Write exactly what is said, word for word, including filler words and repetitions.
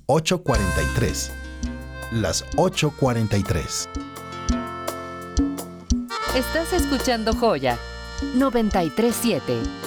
ocho cuarenta y tres. Las ocho cuarenta y tres. Estás escuchando Joya noventa y tres punto siete.